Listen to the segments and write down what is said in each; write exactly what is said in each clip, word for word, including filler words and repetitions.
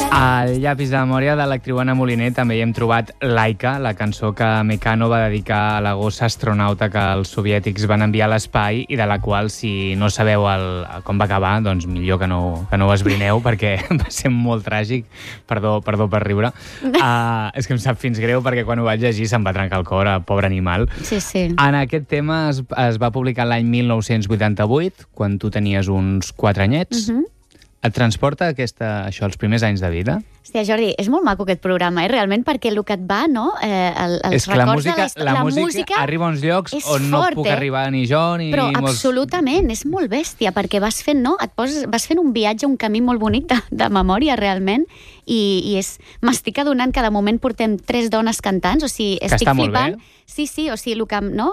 Al llapis de memòria de l'actriu Anna Moliner també hi hem trobat Laika, la cançó que Mecano va dedicar a la gossa astronauta que els soviètics van enviar a l'espai i de la qual, si no sabeu el, com va acabar, doncs millor que no, que no ho esbrineu perquè va ser molt tràgic. Perdó, perdó per riure. Uh, és que em sap fins greu perquè quan ho vaig llegir se'm va trencar el cor, a pobre animal. Sí, sí. En aquest tema es, es va publicar l'any mil nou-cents vuitanta-vuit, quan tu tenies uns quatre anyets. Uh-huh. Et transporta aquesta, això, els primers anys de vida? Hòstia, Jordi, és molt maco aquest programa, eh? Realment, perquè el que et va, no? Eh, el, els és que la records música, de la, la, la música, música arriba a uns llocs on no fort, puc eh? arribar ni jo ni... Però molts... absolutament, és molt bèstia, perquè vas fent, no? Et poses, vas fent un viatge, un camí molt bonic de, de memòria, realment, i, i és... M'estic adonant que de moment portem tres dones cantants, o sigui, estic que està flipant. Molt bé. Sí, sí, o sigui, el que, no?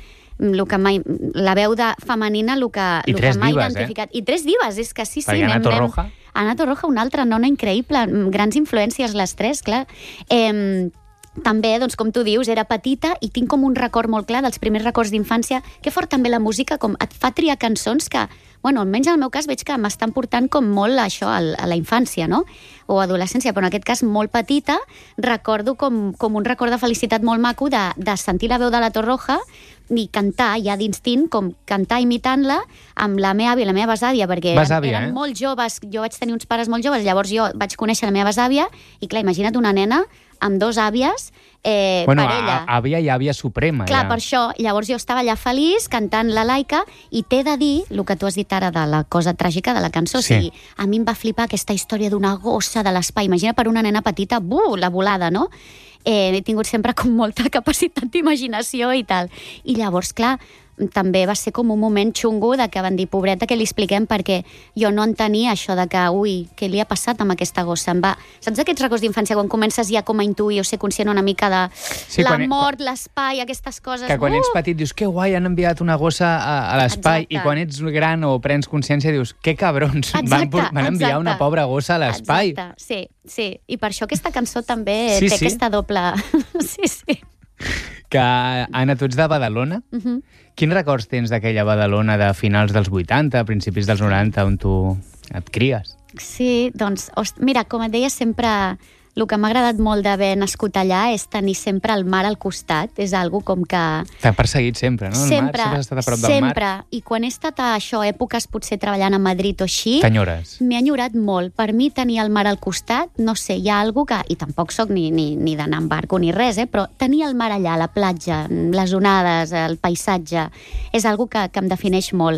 El que mai, la veu de femenina, el que, I el tres que m'ha dives, identificat. eh? I tres dives, és que sí, sí. Perquè Ana Torroja... Ana Torroja, una altra nona increïble, grans influències les tres, clar. Eh, també, doncs, com tu dius, era petita i tinc com un record molt clar dels primers records d'infància. Que fort també la música, com et fa triar cançons que, bueno, almenys en el meu cas veig que m'estan portant com molt a això, a la infància, no? O adolescència, però en aquest cas molt petita, recordo com, com un record de felicitat molt maco de, de sentir la veu de la Torroja i cantar ja d'instint, com cantar imitant-la amb la meva àvia i la meva besàvia, perquè besàvia, eren eh? molt joves, jo vaig tenir uns pares molt joves, llavors jo vaig conèixer la meva besàvia i clar, imagina't una nena amb dos àvies, eh, bueno, parella. Bueno, àvia i àvia suprema. Clar, ja. Per això, llavors jo estava allà feliç cantant la Laika i t'he de dir, el que tu has dit ara de la cosa tràgica de la cançó, sí. O sigui, a mi em va flipar aquesta història d'una gossa de l'espai, imagina per una nena petita, buh, la volada, no? Eh, he tingut sempre com molta capacitat d'imaginació i tal. I llavors, clar, també va ser com un moment xungo de que van dir, pobreta, que li expliquem, perquè jo no entenia això de que, ui, què li ha passat amb aquesta gossa? Em va... Saps aquests records d'infància quan comences ja com a intuir o ser conscient una mica de sí, la mort, quan... l'espai, aquestes coses? Que quan uh! ets petit dius, que guai, han enviat una gossa a, a l'espai, i quan ets gran o prens consciència dius, que cabrons, exacte, van, van enviar exacte. una pobra gossa a l'espai. Exacte, sí, sí. I per això aquesta cançó també sí, té sí. aquesta doble... sí, sí. Que, Anna, tu ets de Badalona? Uh-huh. Quins records tens d'aquella Badalona de finals dels vuitanta, principis dels noranta, on tu et cries? Sí, doncs, host, mira, com et deia, sempre el que m'ha agradat molt d'haver nascut allà és tenir sempre el mar al costat. És algo com que... T'ha perseguit sempre, no? El sempre, mar, sempre has estat a prop del sempre. mar. I quan he estat a això, èpoques potser treballant a Madrid o així... T'enyores. M'he enyorat molt. Per mi tenir el mar al costat, no sé, hi ha algo que... I tampoc sóc ni, ni, ni d'anar en barco ni res, eh? Però tenir el mar allà, la platja, les onades, el paisatge, és algo que, que em defineix molt.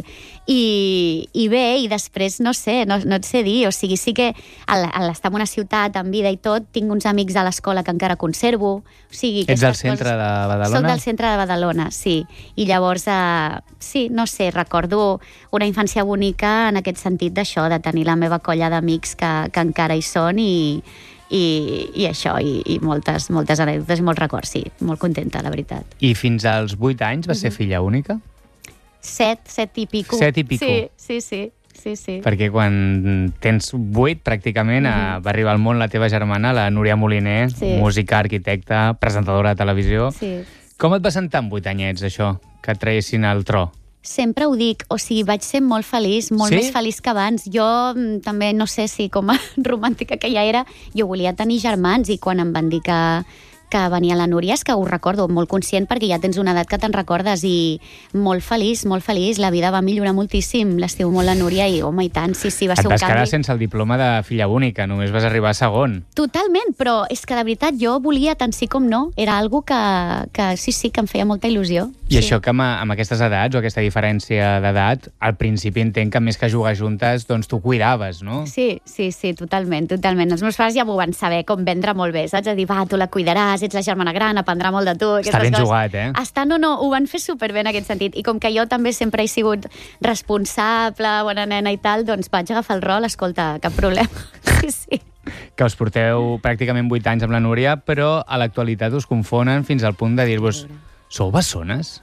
I, i bé, i després, no sé, no, no et sé dir, o sigui, sí que al, al estar en una ciutat, en vida i tot, tinc uns amics a l'escola que encara conservo. O sigui, ets del centre coses... de Badalona? Soc del centre de Badalona, sí. I llavors, eh, sí, no sé, recordo una infància bonica en aquest sentit d'això, de tenir la meva colla d'amics que, que encara hi són i, i, i això, i, i moltes, moltes anècdotes i molts records, sí. Molt contenta, la veritat. I fins als vuit anys vas ser filla única? Set, set i pico. Set i pico. Sí, sí, sí. Sí, sí. Perquè quan tens vuit, pràcticament, mm-hmm. va arribar al món la teva germana, la Núria Moliner, sí. música, arquitecta, presentadora de televisió. Sí. Com et va sentar amb vuit anyets, això, que et traguessin al tro? Sempre ho dic, o sigui, vaig ser molt feliç, molt sí? més feliç que abans. Jo també, no sé si com a romàntica que ja era, jo volia tenir germans i quan em van dir que... que venia la Núria, és que ho recordo molt conscient perquè ja tens una edat que te'n recordes i molt feliç, molt feliç, la vida va millorar moltíssim, l'estimo molt la Núria i home, i tant, sí, sí, va et ser un canvi. Et vas quedar sense el diploma de filla única, només vas arribar a segon. Totalment, però és que de veritat jo volia tant sí com no, era algo que, que sí, sí, que em feia molta il·lusió. I sí. això que amb, amb aquestes edats o aquesta diferència d'edat, al principi entenc que més que jugar juntes, doncs tu cuidaves, no? Sí, sí, sí, totalment, totalment. Els meus pares ja m'ho van saber com vendre molt bé, saps? A dir, va, tu la cuidaràs, ets la germana gran, aprendrà molt de tu. Està ben coses. jugat, eh? Està, no, no, ho van fer superbé en aquest sentit. I com que jo també sempre he sigut responsable, bona nena i tal, doncs vaig agafar el rol, escolta, cap problema. Sí, sí. Que us porteu pràcticament vuit anys amb la Núria, però a l'actualitat us confonen fins al punt de dir-vos, sou bessones?